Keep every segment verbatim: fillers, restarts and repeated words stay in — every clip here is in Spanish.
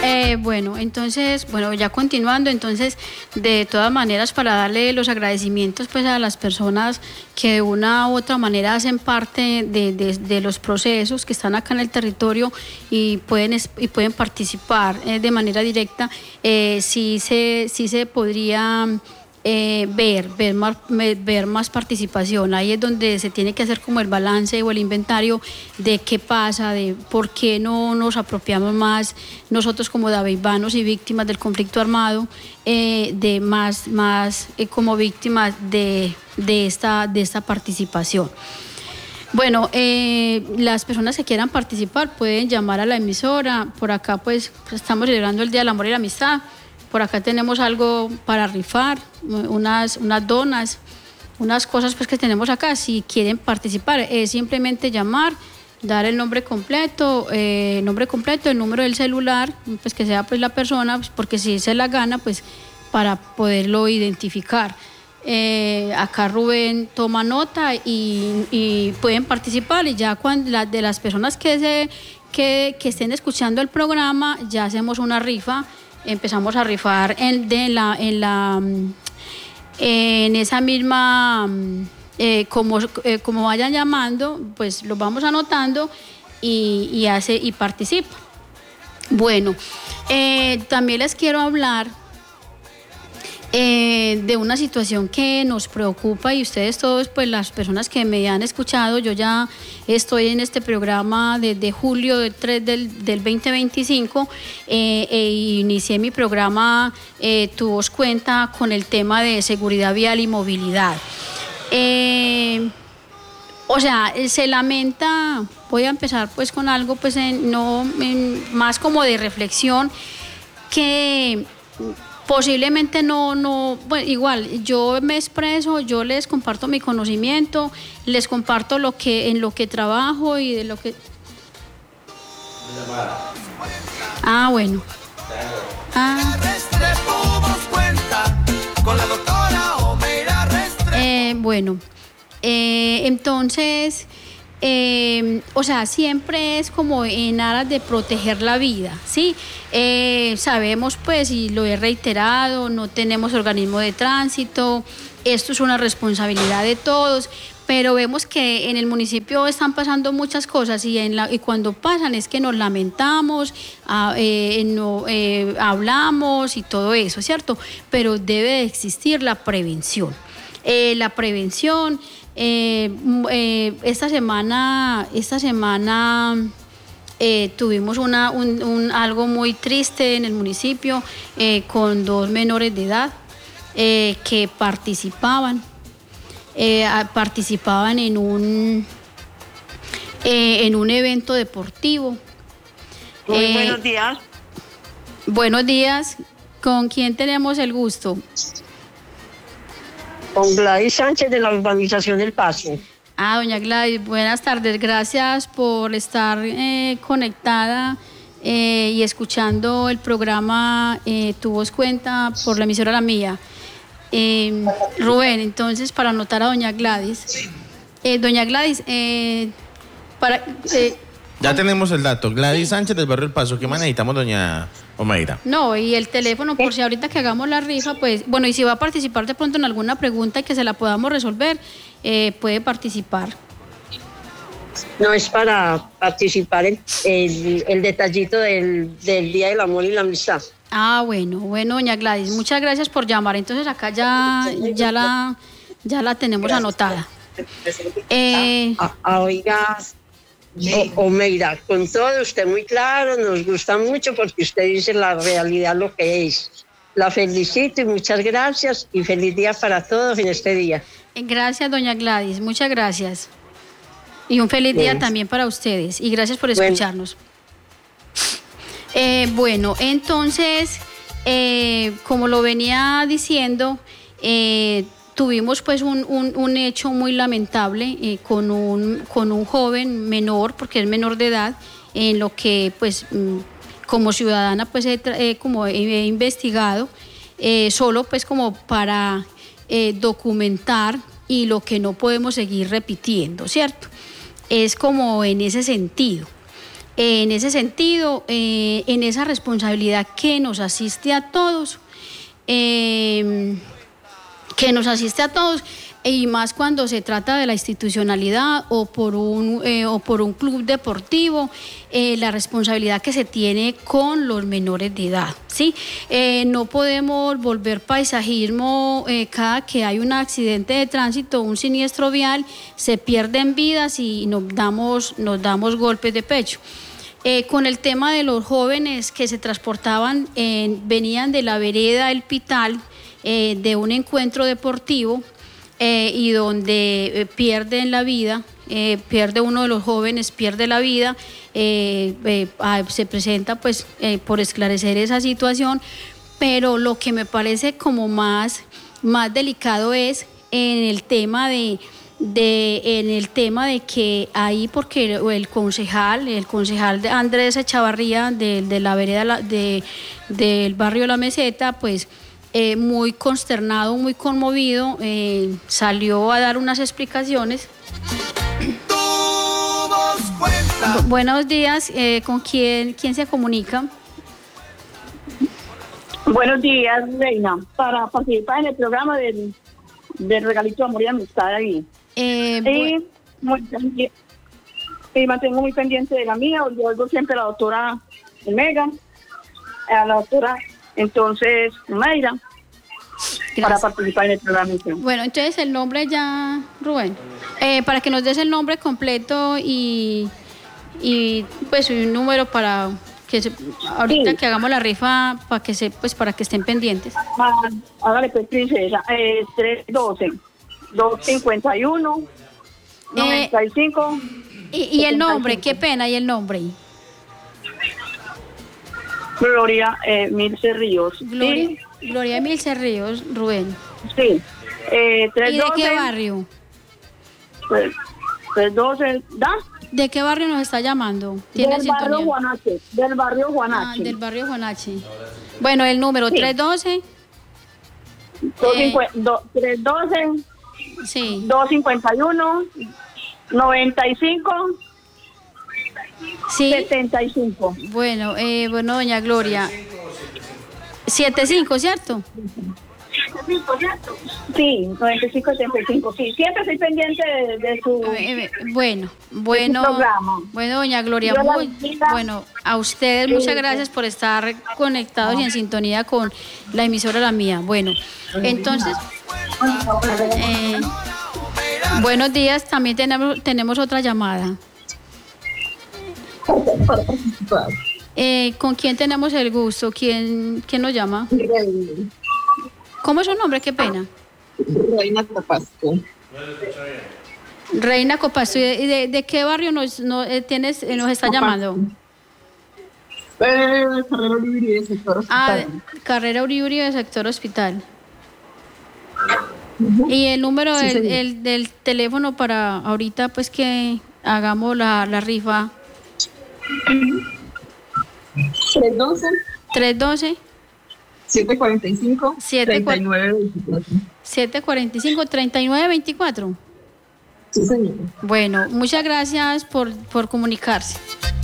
Eh, bueno, entonces, bueno, ya continuando, entonces, de todas maneras, para darle los agradecimientos pues a las personas que de una u otra manera hacen parte de, de, de los procesos que están acá en el territorio y pueden, y pueden participar eh, de manera directa, eh, sí se, sí se podría... Eh, ver, ver más, ver más participación. Ahí es donde se tiene que hacer como el balance o el inventario de qué pasa, de por qué no nos apropiamos más nosotros como daveibanos y víctimas del conflicto armado, eh, de más, más eh, como víctimas de, de, esta, de esta participación. Bueno, eh, las personas que quieran participar pueden llamar a la emisora. Por acá pues estamos celebrando el Día del Amor y la Amistad. Por acá tenemos algo para rifar, unas, unas donas, unas cosas pues que tenemos acá. Si quieren participar, es simplemente llamar, dar el nombre completo, eh, nombre completo, el número del celular, pues que sea pues la persona, pues, porque si se la gana, pues para poderlo identificar. Eh, acá Rubén toma nota y, y pueden participar, y ya cuando la, de las personas que, se, que, que estén escuchando el programa, ya hacemos una rifa. Empezamos a rifar en, de la, en, la, en esa misma, eh, como, eh, como vayan llamando, pues los vamos anotando y, y, hace, y participa. Bueno, eh, también les quiero hablar Eh, de una situación que nos preocupa, y ustedes todos, pues las personas que me han escuchado, yo ya estoy en este programa desde julio del, tres del, del veinte veinticinco, eh, e inicié mi programa eh, Tu Voz Cuenta con el tema de seguridad vial y movilidad. Eh, o sea, se lamenta, voy a empezar pues con algo pues en, no, en, más como de reflexión, que posiblemente no, no, bueno, igual, yo me expreso, yo les comparto mi conocimiento, les comparto lo que, en lo que trabajo y de lo que... Ah, bueno. Ah. Eh, bueno, eh, entonces... Eh, o sea, siempre es como en aras de proteger la vida, ¿sí? Eh, sabemos, pues, y lo he reiterado, no tenemos organismo de tránsito, esto es una responsabilidad de todos, pero vemos que en el municipio están pasando muchas cosas y, en la, y cuando pasan es que nos lamentamos, ah, eh, no, eh, hablamos y todo eso, ¿cierto? Pero debe existir la prevención. Eh, la prevención... Eh, eh, esta semana, esta semana eh, tuvimos una, un, un, algo muy triste en el municipio eh, con dos menores de edad eh, que participaban, eh, participaban en un, eh, en un evento deportivo. Muy eh, buenos días. Buenos días. ¿Con quién tenemos el gusto? Con Gladys Sánchez de la urbanización El Paso. Ah, doña Gladys, buenas tardes. Gracias por estar eh, conectada eh, y escuchando el programa eh, Tu Voz Cuenta por la emisora La Mía. Eh, Rubén, entonces, para anotar a doña Gladys. Eh, doña Gladys, eh, para... Eh, ya tenemos el dato. Gladys Sánchez del barrio El Paso. ¿Qué más necesitamos, doña Omaira? No, y el teléfono, por si ahorita que hagamos la rifa, pues, bueno, y si va a participar de pronto en alguna pregunta y que se la podamos resolver, eh, puede participar. No, es para participar en el, el detallito del, del Día del Amor y la Amistad. Ah, bueno, bueno, doña Gladys, muchas gracias por llamar. Entonces acá ya, ya, la, ya la tenemos anotada. Eh, a, a, oiga... O, Omeira, con todo usted muy claro, nos gusta mucho porque usted dice la realidad lo que es. La felicito y muchas gracias y feliz día para todos en este día. Gracias, doña Gladys, muchas gracias. Y un feliz día Bien. también para ustedes y gracias por escucharnos. Bueno, eh, bueno entonces, eh, como lo venía diciendo, eh, tuvimos pues un, un, un hecho muy lamentable eh, con, un, con un joven menor, porque es menor de edad, en lo que pues como ciudadana pues he, eh, como he, he investigado, eh, solo pues como para eh, documentar y lo que no podemos seguir repitiendo, ¿cierto? Es como en ese sentido. Eh, en ese sentido, eh, en esa responsabilidad que nos asiste a todos, eh, que nos asiste a todos, y más cuando se trata de la institucionalidad o por un, eh, o por un club deportivo, eh, la responsabilidad que se tiene con los menores de edad, ¿sí? Eh, no podemos volver paisajismo eh, cada que hay un accidente de tránsito, un siniestro vial, se pierden vidas y nos damos, nos damos golpes de pecho. Eh, con el tema de los jóvenes que se transportaban, eh, venían de la vereda El Pital, eh, de un encuentro deportivo, Eh, y donde eh, pierden la vida, eh, pierde uno de los jóvenes, pierde la vida, eh, eh, ah, se presenta pues eh, por esclarecer esa situación, pero lo que me parece como más, más delicado es en el tema de, de, en el tema de que ahí, porque el concejal, el concejal de Andrés Echavarría de, de la vereda de, del barrio La Meseta, pues Eh, muy consternado, muy conmovido, eh, salió a dar unas explicaciones. Bu- buenos días, eh, ¿con quién, quién se comunica? Buenos días, Reina, para participar en el programa del, del regalito de amor y amistad ahí. Eh, y, muy, y mantengo muy pendiente de la mía, yo oigo siempre a la doctora Mega, a la doctora entonces Mayra, Gracias. Para participar en el programa. Bueno, entonces el nombre ya, Rubén, eh, para que nos des el nombre completo y, y pues un número para que se, ahorita sí. que hagamos la rifa para que se, pues para que estén pendientes. Ah, hágale pues, princesa, eh, tres uno dos, dos cinco uno, nueve cinco. Eh, y, y el nombre, qué pena, y el nombre. Gloria eh, Milce Ríos. Gloria, ¿sí? Gloria Milce Ríos, Rubén. Sí. Eh, ¿Y de qué barrio? Pues, pues doce, ¿da? ¿De qué barrio nos está llamando? ¿Tiene del barrio Juanache, del barrio Juanache. Ah, del barrio Juanache. Bueno, el número sí. tres uno dos. Eh, tres uno dos. Sí. dos cinco uno, noventa y cinco. Sí. setenta y cinco. Bueno, eh, bueno, doña Gloria. setenta y cinco, ¿cierto? Sí, noventa y cinco, setenta y cinco. Sí, siempre estoy pendiente de, de su eh, Bueno, bueno. De su programa. Bueno, doña Gloria, muy, bueno, a ustedes muchas gracias por estar conectados y en sintonía con la emisora La Mía. Bueno, entonces, eh, buenos días, también tenemos, tenemos otra llamada. Eh, ¿Con quién tenemos el gusto? ¿Quién, quién nos llama? ¿Cómo es su nombre? Qué pena. Reina Copasco. Reina Copasco. ¿Y de, de qué barrio nos, nos, eh, tienes, eh, nos está llamando? Eh, Carrera Uribe, sector hospital. Ah, Carrera Uribe, sector hospital. Uh-huh. Y el número sí, del, el, del teléfono para ahorita, pues que hagamos la, la rifa. tres uno dos. tres uno dos. siete cuarenta y cinco, treinta y nueve veinticuatro. siete cuarenta y cinco, treinta y nueve veinticuatro. Sí, señor. Bueno, muchas gracias por, por comunicarse.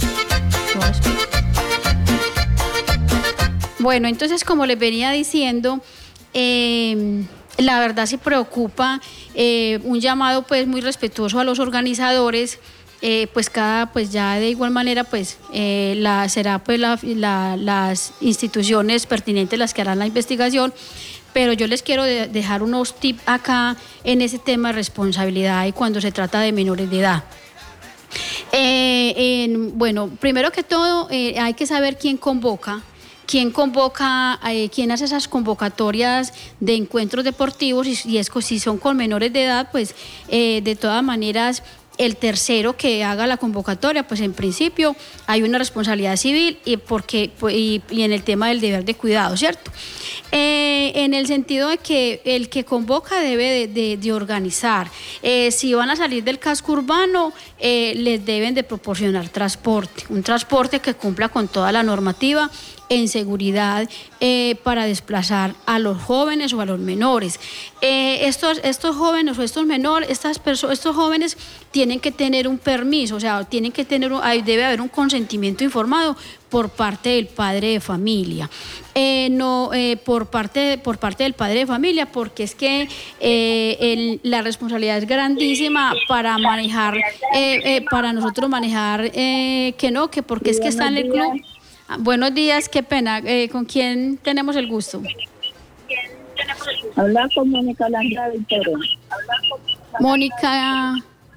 Bueno, entonces, como les venía diciendo, eh, la verdad sí preocupa, eh, un llamado pues muy respetuoso a los organizadores. Eh, pues cada, pues ya de igual manera, pues eh, la, será pues la, la, las instituciones pertinentes las que harán la investigación, pero yo les quiero de, dejar unos tips acá en ese tema de responsabilidad y cuando se trata de menores de edad. Eh, en, bueno, primero que todo eh, hay que saber quién convoca. ¿Quién convoca, eh, quién hace esas convocatorias de encuentros deportivos? Y, y es, si son con menores de edad, pues eh, de todas maneras el tercero que haga la convocatoria, pues en principio hay una responsabilidad civil y, porque, y, y en el tema del deber de cuidado, ¿cierto? Eh, en el sentido de que el que convoca debe de, de, de organizar. Eh, si van a salir del casco urbano, eh, les deben de proporcionar transporte, un transporte que cumpla con toda la normativa en seguridad eh, para desplazar a los jóvenes o a los menores. Eh, estos, estos jóvenes o estos menores, estas personas, estos jóvenes tienen que tener un permiso, o sea, tienen que tener, un, debe haber un consentimiento informado por parte del padre de familia. Eh, no eh, por parte por parte del padre de familia, porque es que eh, el, la responsabilidad es grandísima para manejar, eh, eh, para nosotros manejar eh, que no, que porque es que está en el club. Ah, buenos días, qué pena. Eh, ¿Con quién tenemos el gusto? Habla con Mónica Alejandra Vitoro. Mónica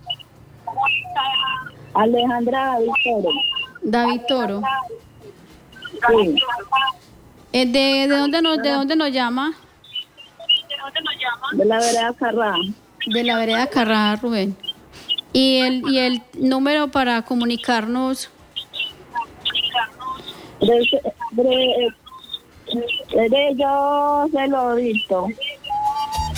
Alejandra Vitoro. David Toro. Sí. Eh, de, ¿De dónde nos de dónde nos llama? De la vereda Carrá. De la vereda Carrá, Rubén. Y el y el número para comunicarnos. De, de, de, de yo se lo he visto.